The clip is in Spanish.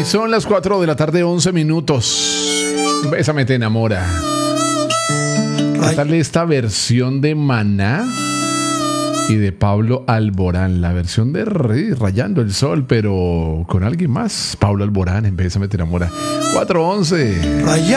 Son las 4 de la tarde, 11 minutos. Bésame, te enamora. ¿Qué tal esta versión de Maná y de Pablo Alborán? La versión de Rayando el Sol, pero con alguien más. Pablo Alborán en Bésame, te enamora. 4:11. Rayando